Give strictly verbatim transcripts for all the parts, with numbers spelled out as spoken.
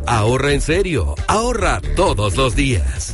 ahorra en serio, ahorra todos los días.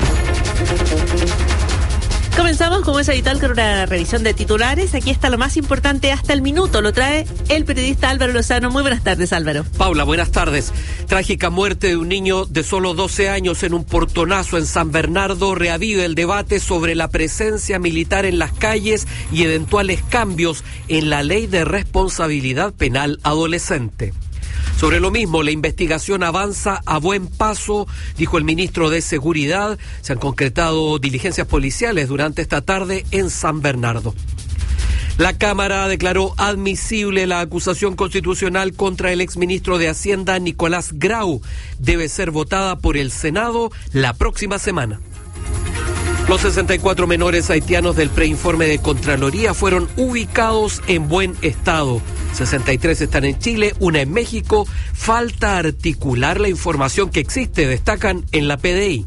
Comenzamos, como es habitual, con una revisión de titulares. Aquí está lo más importante hasta el minuto. Lo trae el periodista Álvaro Lozano. Muy buenas tardes, Álvaro. Paula, buenas tardes. Trágica muerte de un niño de solo doce años en un portonazo en San Bernardo reaviva el debate sobre la presencia militar en las calles y eventuales cambios en la ley de responsabilidad penal adolescente. Sobre lo mismo, la investigación avanza a buen paso, dijo el ministro de Seguridad. Se han concretado diligencias policiales durante esta tarde en San Bernardo. La Cámara declaró admisible la acusación constitucional contra el exministro de Hacienda, Nicolás Grau. Debe ser votada por el Senado la próxima semana. Los sesenta y cuatro menores haitianos del preinforme de Contraloría fueron ubicados en buen estado. sesenta y tres están en Chile, una en México. Falta articular la información que existe, destacan en la P D I.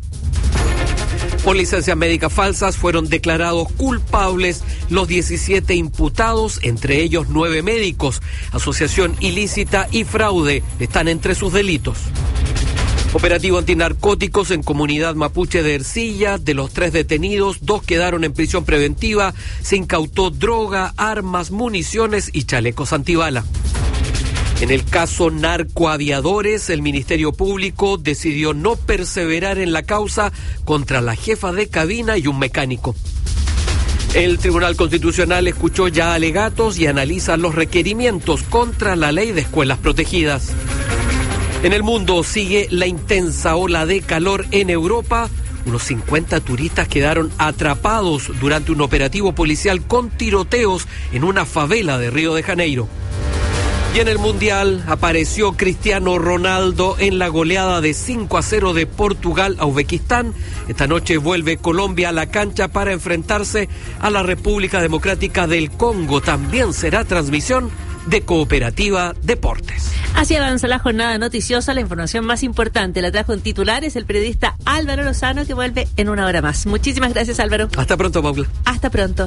Por licencias médicas falsas fueron declarados culpables los diecisiete imputados, entre ellos nueve médicos. Asociación ilícita y fraude están entre sus delitos. Operativo antinarcóticos en comunidad mapuche de Ercilla. De los tres detenidos, dos quedaron en prisión preventiva. Se incautó droga, armas, municiones y chalecos antibala. En el caso narcoaviadores, el Ministerio Público decidió no perseverar en la causa contra la jefa de cabina y un mecánico. El Tribunal Constitucional escuchó ya alegatos y analiza los requerimientos contra la ley de escuelas protegidas. En el mundo sigue la intensa ola de calor en Europa. Unos cincuenta turistas quedaron atrapados durante un operativo policial con tiroteos en una favela de Río de Janeiro. Y en el Mundial apareció Cristiano Ronaldo en la goleada de cinco a cero de Portugal a Uzbekistán. Esta noche vuelve Colombia a la cancha para enfrentarse a la República Democrática del Congo. También será transmisión de Cooperativa Deportes. Así avanza la jornada noticiosa. La información más importante la trajo en titulares el periodista Álvaro Lozano, que vuelve en una hora más. Muchísimas gracias, Álvaro. Hasta pronto, Paula. Hasta pronto.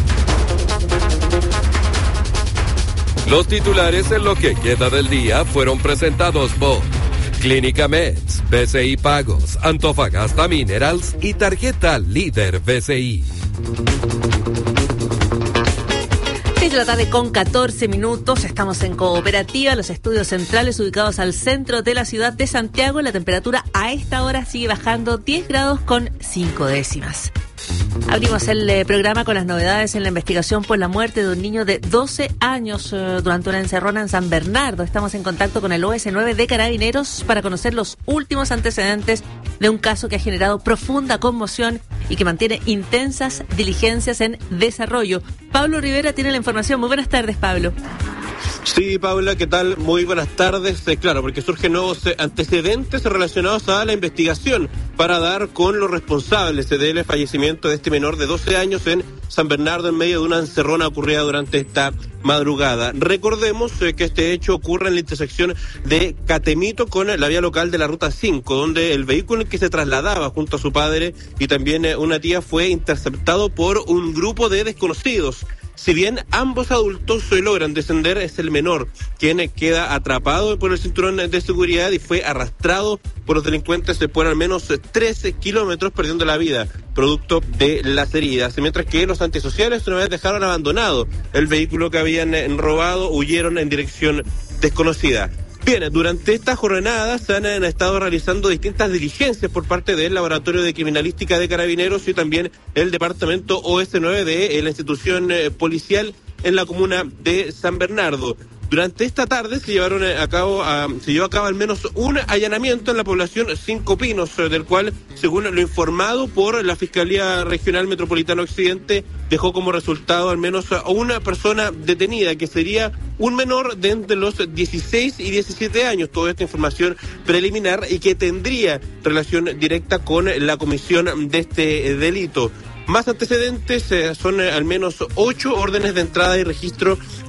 Los titulares en lo que queda del día fueron presentados por Clínica Meds, B C I Pagos, Antofagasta Minerals y Tarjeta Líder B C I. seis de la tarde con catorce minutos, estamos en Cooperativa, los estudios centrales ubicados al centro de la ciudad de Santiago. La temperatura a esta hora sigue bajando diez grados con cinco décimas. Abrimos el eh, programa con las novedades en la investigación por la muerte de un niño de doce años eh, durante una encerrona en San Bernardo. Estamos en contacto con el O S nueve de Carabineros para conocer los últimos antecedentes de un caso que ha generado profunda conmoción y que mantiene intensas diligencias en desarrollo. Pablo Rivera tiene la información. Muy buenas tardes, Pablo. Sí, Paula, ¿qué tal? Muy buenas tardes. Eh, claro, porque surgen nuevos eh, antecedentes relacionados a la investigación para dar con los responsables del fallecimiento de este menor de doce años en San Bernardo en medio de una encerrona ocurrida durante esta madrugada. Recordemos eh, que este hecho ocurre en la intersección de Catemito con la vía local de la Ruta cinco, donde el vehículo en que se trasladaba junto a su padre y también eh, una tía fue interceptado por un grupo de desconocidos. Si bien ambos adultos logran descender, es el menor quien queda atrapado por el cinturón de seguridad y fue arrastrado por los delincuentes por al menos trece kilómetros, perdiendo la vida, producto de las heridas. Mientras que los antisociales una vez dejaron abandonado el vehículo que habían robado, huyeron en dirección desconocida. Bien, durante esta jornada se han, han estado realizando distintas diligencias por parte del Laboratorio de Criminalística de Carabineros y también el Departamento O S nueve de la institución eh, policial en la comuna de San Bernardo. Durante esta tarde se llevaron a cabo a, se llevó a cabo al menos un allanamiento en la población Cinco Pinos, del cual, según lo informado por la Fiscalía Regional Metropolitana Occidente, dejó como resultado al menos a una persona detenida, que sería un menor de entre los dieciséis y diecisiete años. Toda esta información preliminar y que tendría relación directa con la comisión de este delito. Más antecedentes, eh, son eh, al menos ocho órdenes de entrada y registro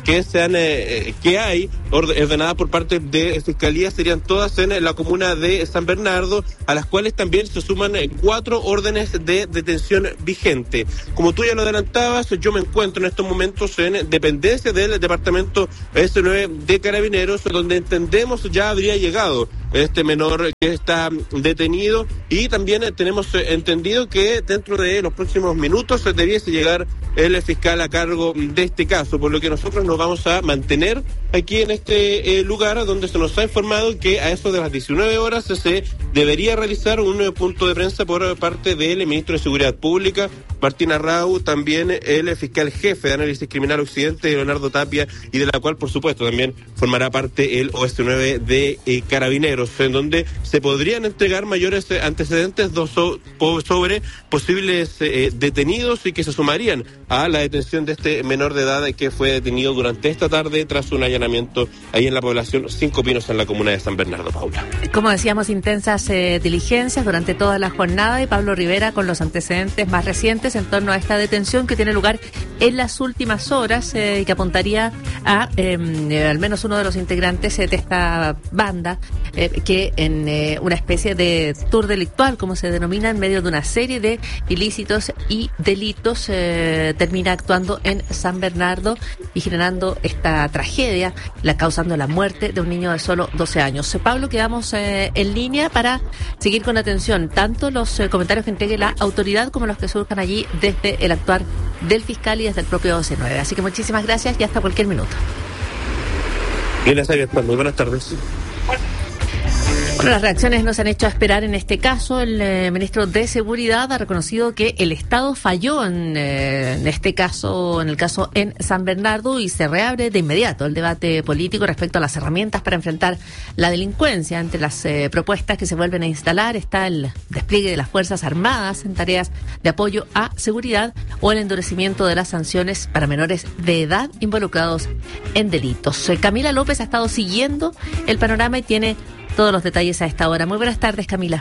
que sean eh, que hay ordenadas por parte de Fiscalía serían todas en la comuna de San Bernardo, a las cuales también se suman eh, cuatro órdenes de detención vigente. Como tú ya lo adelantabas, yo me encuentro en estos momentos en dependencia del departamento ese nueve de Carabineros, donde entendemos ya habría llegado este menor que está detenido, y también tenemos entendido que dentro de los próximos minutos debiese llegar el fiscal a cargo de este caso, por lo que nosotros nos vamos a mantener aquí en este eh, lugar, donde se nos ha informado que a eso de las diecinueve horas se debería realizar un eh, punto de prensa por parte del ministro de Seguridad Pública, Martín Arrau, también el fiscal jefe de Análisis Criminal Occidente, Leonardo Tapia, y de la cual, por supuesto, también formará parte el O S nueve de eh, Carabineros, en donde se podrían entregar mayores eh, antecedentes do, so, po, sobre posibles eh, detenidos y que se sumarían a la detención de este menor de edad que fue detenido durante esta tarde tras un allanamiento ahí en la población Cinco Pinos, en la comuna de San Bernardo. Paula. Como decíamos, intensas eh, diligencias durante toda la jornada, y Pablo Rivera con los antecedentes más recientes en torno a esta detención que tiene lugar en las últimas horas eh, y que apuntaría a eh, al menos uno de los integrantes eh, de esta banda eh, que en eh, una especie de tour delictual, como se denomina, en medio de una serie de ilícitos y delitos, eh, termina actuando en San Bernardo y generando esta tragedia, la causando la muerte de un niño de solo doce años. Pablo, quedamos eh, en línea para seguir con atención tanto los eh, comentarios que entregue la autoridad como los que surjan allí desde el actuar del fiscal y desde el propio O C nueve. Así que muchísimas gracias y hasta cualquier minuto. Gracias, muy buenas tardes. Bueno, las reacciones nos han hecho esperar en este caso. El eh, ministro de Seguridad ha reconocido que el Estado falló en, eh, en este caso, en el caso en San Bernardo, y se reabre de inmediato el debate político respecto a las herramientas para enfrentar la delincuencia. Entre las eh, propuestas que se vuelven a instalar está el despliegue de las Fuerzas Armadas en tareas de apoyo a seguridad o el endurecimiento de las sanciones para menores de edad involucrados en delitos. Eh, Camila López ha estado siguiendo el panorama y tiene todos los detalles a esta hora. Muy buenas tardes, Camila.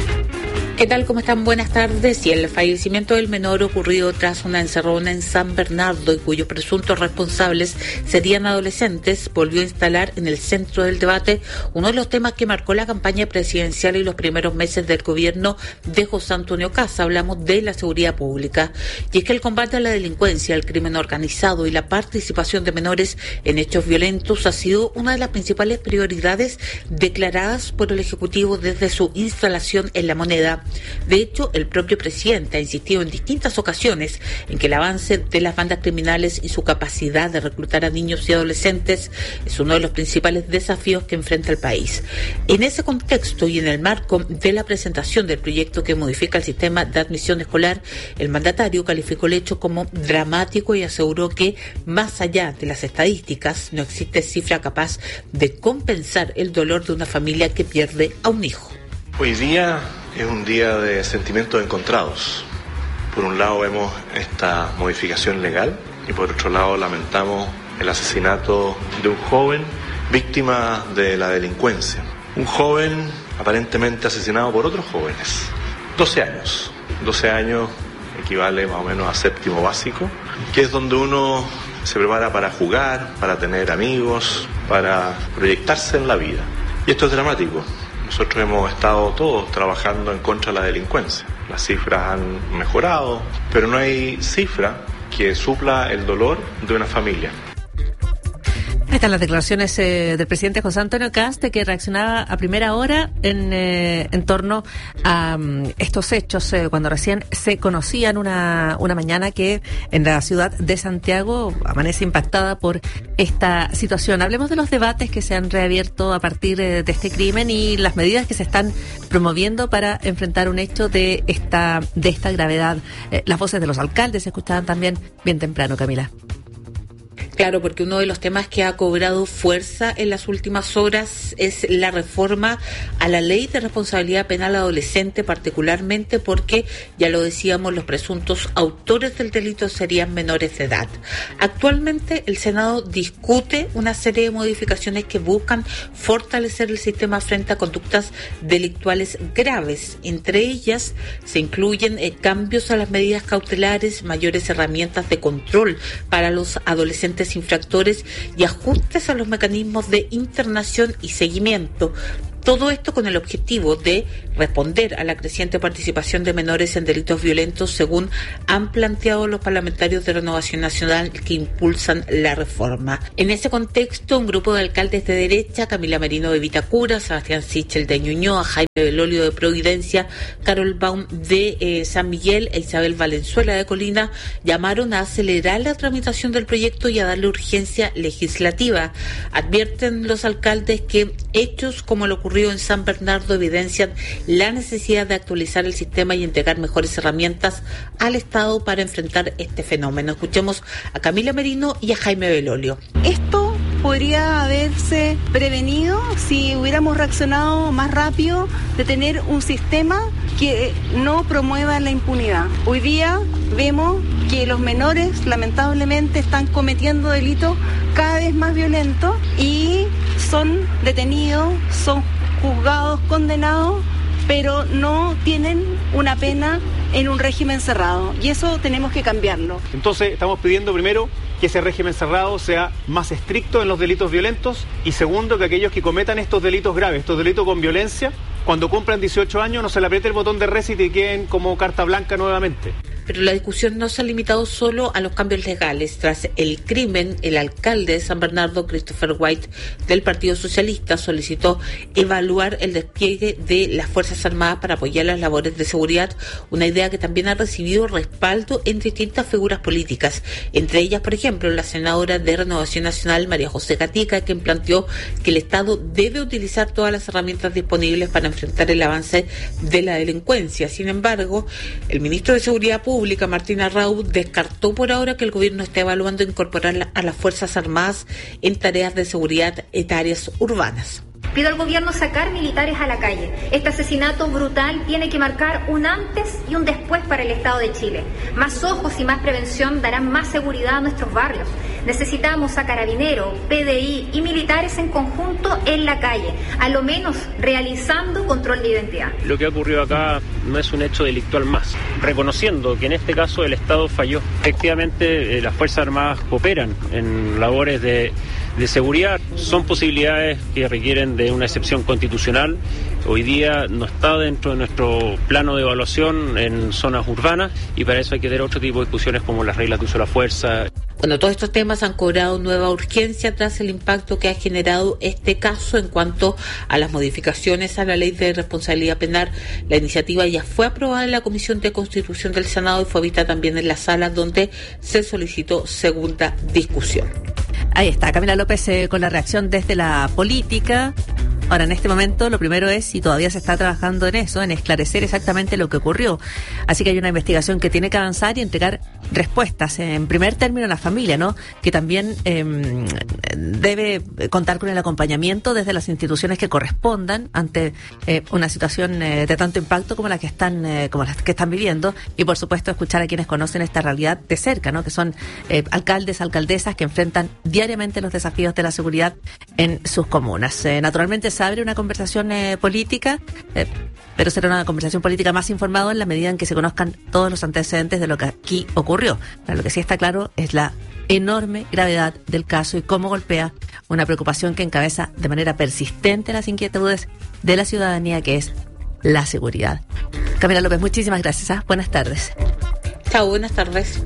¿Qué tal? ¿Cómo están? Buenas tardes. Y el fallecimiento del menor ocurrido tras una encerrona en San Bernardo y cuyos presuntos responsables serían adolescentes volvió a instalar en el centro del debate uno de los temas que marcó la campaña presidencial y los primeros meses del gobierno de José Antonio Kast. Hablamos de la seguridad pública. Y es que el combate a la delincuencia, el crimen organizado y la participación de menores en hechos violentos ha sido una de las principales prioridades declaradas por el Ejecutivo desde su instalación en La Moneda. De hecho, el propio presidente ha insistido en distintas ocasiones en que el avance de las bandas criminales y su capacidad de reclutar a niños y adolescentes es uno de los principales desafíos que enfrenta el país. En ese contexto y en el marco de la presentación del proyecto que modifica el sistema de admisión escolar, el mandatario calificó el hecho como dramático y aseguró que, más allá de las estadísticas, no existe cifra capaz de compensar el dolor de una familia que pierde a un hijo. Hoy día es un día de sentimientos encontrados. Por un lado vemos esta modificación legal y por otro lado lamentamos el asesinato de un joven víctima de la delincuencia. Un joven aparentemente asesinado por otros jóvenes. doce años. doce años equivale más o menos a séptimo básico, que es donde uno se prepara para jugar, para tener amigos, para proyectarse en la vida. Y esto es dramático. Nosotros hemos estado todos trabajando en contra de la delincuencia. Las cifras han mejorado, pero no hay cifra que supla el dolor de una familia. Ahí están las declaraciones eh, del presidente José Antonio Kast, que reaccionaba a primera hora en, eh, en torno a um, estos hechos, eh, cuando recién se conocían una, una mañana que en la ciudad de Santiago amanece impactada por esta situación. Hablemos de los debates que se han reabierto a partir eh, de este crimen y las medidas que se están promoviendo para enfrentar un hecho de esta, de esta gravedad. Eh, las voces de los alcaldes se escuchaban también bien temprano, Camila. Claro, porque uno de los temas que ha cobrado fuerza en las últimas horas es la reforma a la ley de responsabilidad penal adolescente, particularmente porque, ya lo decíamos, los presuntos autores del delito serían menores de edad. Actualmente el Senado discute una serie de modificaciones que buscan fortalecer el sistema frente a conductas delictuales graves. Entre ellas se incluyen eh, cambios a las medidas cautelares, mayores herramientas de control para los adolescentes posibles infractores y ajustes a los mecanismos de internación y seguimiento. Todo esto con el objetivo de responder a la creciente participación de menores en delitos violentos, según han planteado los parlamentarios de Renovación Nacional que impulsan la reforma. En ese contexto, un grupo de alcaldes de derecha, Camila Merino de Vitacura, Sebastián Sichel de Ñuñoa, Jaime Belolio de Providencia, Carol Baum de eh, San Miguel e Isabel Valenzuela de Colina, llamaron a acelerar la tramitación del proyecto y a darle urgencia legislativa. Advierten los alcaldes que hechos como lo ocurrió en San Bernardo evidencian la necesidad de actualizar el sistema y entregar mejores herramientas al Estado para enfrentar este fenómeno. Escuchemos a Camila Merino y a Jaime Belolio. Esto podría haberse prevenido si hubiéramos reaccionado más rápido, de tener un sistema que no promueva la impunidad. Hoy día vemos que los menores lamentablemente están cometiendo delitos cada vez más violentos y son detenidos, son juzgados, condenados, pero no tienen una pena en un régimen cerrado, y eso tenemos que cambiarlo. Entonces estamos pidiendo primero que ese régimen cerrado sea más estricto en los delitos violentos, y segundo, que aquellos que cometan estos delitos graves, estos delitos con violencia, cuando cumplan dieciocho años no se le apriete el botón de reset y queden como carta blanca nuevamente. Pero la discusión no se ha limitado solo a los cambios legales. Tras el crimen, el alcalde de San Bernardo, Christopher White, del Partido Socialista, solicitó evaluar el despliegue de las Fuerzas Armadas para apoyar las labores de seguridad, una idea que también ha recibido respaldo en distintas figuras políticas, entre ellas, por ejemplo, la senadora de Renovación Nacional, María José Gatica, quien planteó que el Estado debe utilizar todas las herramientas disponibles para enfrentar el avance de la delincuencia. Sin embargo, el ministro de Seguridad Pública, Pública, Martín Arrau, descartó por ahora que el gobierno esté evaluando incorporar a las Fuerzas Armadas en tareas de seguridad en áreas urbanas. Pido al gobierno sacar militares a la calle. Este asesinato brutal tiene que marcar un antes y un después para el Estado de Chile. Más ojos y más prevención darán más seguridad a nuestros barrios. Necesitamos a carabineros, P D I y militares en conjunto en la calle, a lo menos realizando control de identidad. Lo que ha ocurrido acá no es un hecho delictual más, reconociendo que en este caso el Estado falló. Efectivamente, eh, las Fuerzas Armadas cooperan en labores de de seguridad, son posibilidades que requieren de una excepción constitucional. Hoy día no está dentro de nuestro plano de evaluación en zonas urbanas, y para eso hay que tener otro tipo de discusiones como las reglas de uso de la fuerza. Bueno, todos estos temas han cobrado nueva urgencia tras el impacto que ha generado este caso en cuanto a las modificaciones a la ley de responsabilidad penal. La iniciativa ya fue aprobada en la Comisión de Constitución del Senado y fue vista también en la sala, donde se solicitó segunda discusión. Ahí está, Camila López eh, con la reacción desde la política. Ahora, en este momento, lo primero es si todavía se está trabajando en eso, en esclarecer exactamente lo que ocurrió. Así que hay una investigación que tiene que avanzar y entregar respuestas. En primer término, a la familia, ¿no? Que también eh, debe contar con el acompañamiento desde las instituciones que correspondan ante eh, una situación eh, de tanto impacto como la que están, eh, como las que están viviendo. Y, por supuesto, escuchar a quienes conocen esta realidad de cerca, ¿no? Que son eh, alcaldes, alcaldesas que enfrentan diariamente los desafíos de la seguridad en sus comunas. Eh, naturalmente, se abre una conversación eh, política, eh, pero será una conversación política más informada en la medida en que se conozcan todos los antecedentes de lo que aquí ocurrió. Pero lo que sí está claro es la enorme gravedad del caso y cómo golpea una preocupación que encabeza de manera persistente las inquietudes de la ciudadanía, que es la seguridad. Camila López, muchísimas gracias. ¿eh? Buenas tardes. Chao, buenas tardes.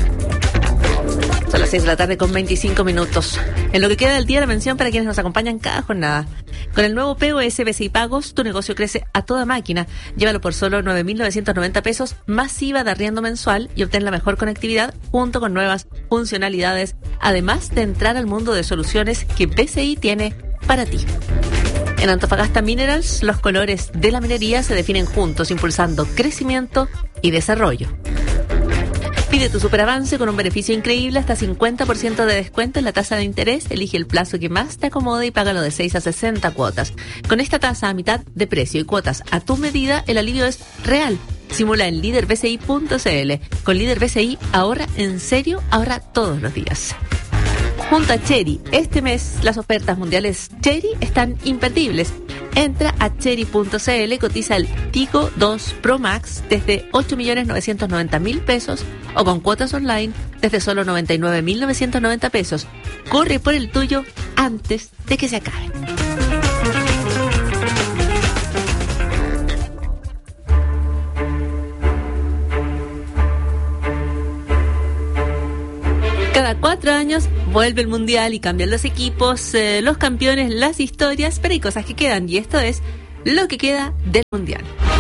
Son las seis de la tarde con veinticinco minutos. En lo que queda del día, la mención para quienes nos acompañan cada jornada. Con el nuevo P O S B C I Pagos, tu negocio crece a toda máquina. Llévalo por solo nueve mil novecientos noventa pesos, más I V A de arriendo mensual, y obtén la mejor conectividad junto con nuevas funcionalidades, además de entrar al mundo de soluciones que B C I tiene para ti. En Antofagasta Minerals, los colores de la minería se definen juntos, impulsando crecimiento y desarrollo. Pide tu superavance con un beneficio increíble, hasta cincuenta por ciento de descuento en la tasa de interés. Elige el plazo que más te acomode y págalo de seis a sesenta cuotas. Con esta tasa a mitad de precio y cuotas a tu medida, el alivio es real. Simula en líder b c i punto c l. Con Líder B C I, ahorra en serio, ahorra todos los días. Junto a Chery, este mes las ofertas mundiales Chery están imperdibles. Entra a Chery punto c l, cotiza el Tigo dos Pro Max desde ocho millones novecientos noventa mil pesos o con cuotas online desde solo noventa y nueve mil novecientos noventa pesos. Corre por el tuyo antes de que se acaben. Cada cuatro años vuelve el Mundial y cambian los equipos, eh, los campeones, las historias, pero hay cosas que quedan y esto es lo que queda del Mundial.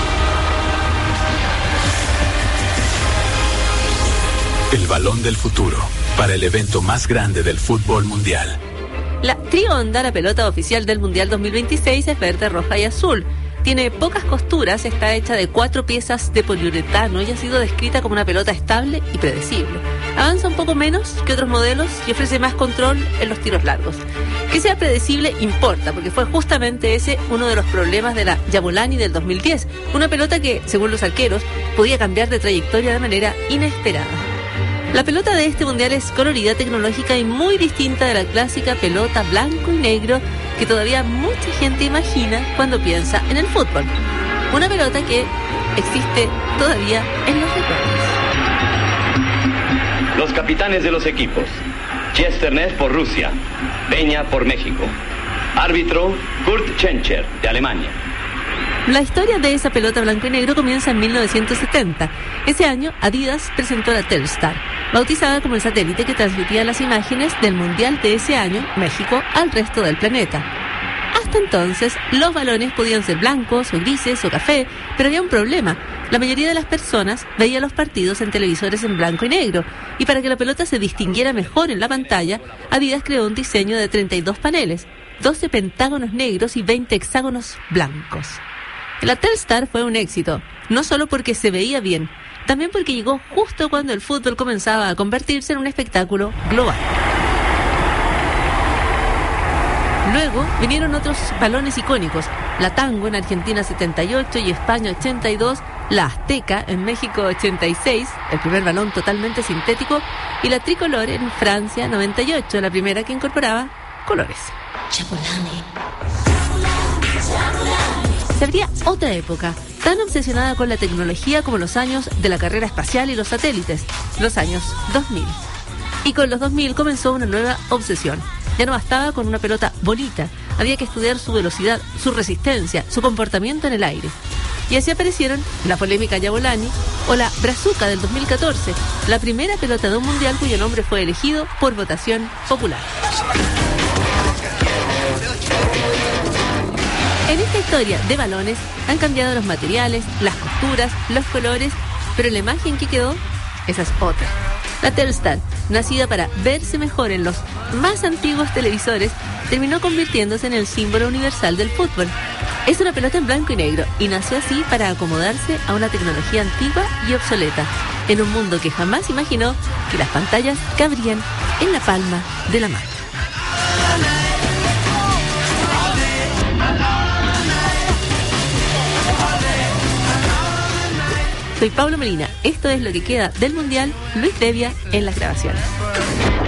El balón del futuro para el evento más grande del fútbol mundial. La Trionda, la pelota oficial del Mundial dos mil veintiséis, es verde, roja y azul. Tiene pocas costuras, está hecha de cuatro piezas de poliuretano y ha sido descrita como una pelota estable y predecible. Avanza un poco menos que otros modelos y ofrece más control en los tiros largos. Que sea predecible importa, porque fue justamente ese uno de los problemas de la Jabulani del dos mil diez. Una pelota que, según los arqueros, podía cambiar de trayectoria de manera inesperada. La pelota de este mundial es colorida, tecnológica y muy distinta de la clásica pelota blanco y negro que todavía mucha gente imagina cuando piensa en el fútbol. Una pelota que existe todavía en los recuerdos. Los capitanes de los equipos. Chesternes por Rusia, Peña por México. Árbitro Kurt Schencher de Alemania. La historia de esa pelota blanco y negro comienza en mil novecientos setenta. Ese año, Adidas presentó la Telstar, bautizada como el satélite que transmitía las imágenes del Mundial de ese año, México, al resto del planeta. Hasta entonces, los balones podían ser blancos o grises o café, pero había un problema. La mayoría de las personas veía los partidos en televisores en blanco y negro, y para que la pelota se distinguiera mejor en la pantalla, Adidas creó un diseño de treinta y dos paneles, doce pentágonos negros y veinte hexágonos blancos. La Telstar fue un éxito, no solo porque se veía bien, también porque llegó justo cuando el fútbol comenzaba a convertirse en un espectáculo global. Luego vinieron otros balones icónicos, la Tango en Argentina setenta y ocho y España ochenta y dos, la Azteca en México ochenta y seis, el primer balón totalmente sintético, y la Tricolor en Francia noventa y ocho, la primera que incorporaba colores. Se abría otra época, tan obsesionada con la tecnología como los años de la carrera espacial y los satélites, los años dos mil. Y con los dos mil comenzó una nueva obsesión. Ya no bastaba con una pelota bonita, había que estudiar su velocidad, su resistencia, su comportamiento en el aire. Y así aparecieron la polémica Jabulani o la Brazuca del dos mil catorce, la primera pelota de un mundial cuyo nombre fue elegido por votación popular. En esta historia de balones han cambiado los materiales, las costuras, los colores, pero la imagen que quedó, esa es otra. La Telstar, nacida para verse mejor en los más antiguos televisores, terminó convirtiéndose en el símbolo universal del fútbol. Es una pelota en blanco y negro y nació así para acomodarse a una tecnología antigua y obsoleta, en un mundo que jamás imaginó que las pantallas cabrían en la palma de la mano. Soy Pablo Molina, esto es lo que queda del Mundial, Luis Devia en las grabaciones.